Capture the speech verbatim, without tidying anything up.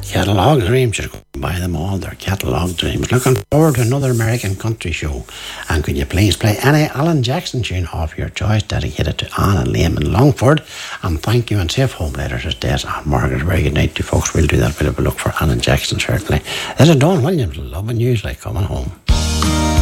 Catalog Dreams, you can buy them all. They're Catalog Dreams. Looking forward to another American country show. And could you please play any Alan Jackson tune of your choice dedicated to Anne and Liam in Longford? And thank you and safe home later to Des and Margaret. Very good night to you folks. We'll do that bit of a look for Alan Jackson, certainly. There's a Dawn Williams, loving news like coming home.